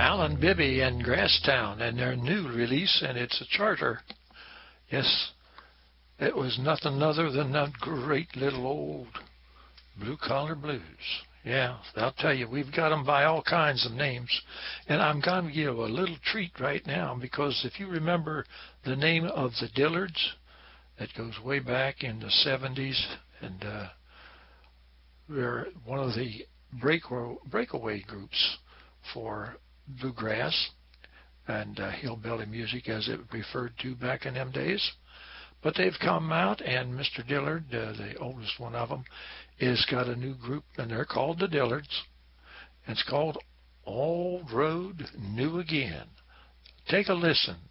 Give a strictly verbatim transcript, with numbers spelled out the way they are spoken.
Alan Bibby and Grasstown and their new release, and it's a charter. Yes, it was nothing other than that great little old Blue Collar Blues. Yeah, I'll tell you, we've got them by all kinds of names. And I'm going to give you a little treat right now, because if you remember the name of the Dillards, that goes way back in the seventies, and uh, they're one of the break breakaway groups for bluegrass and uh, hillbilly music, as it referred to back in them days. But they've come out, and Mister Dillard, uh, the oldest one of them, is got a new group, and they're called the Dillards. It's called Old Road New Again. Take a listen.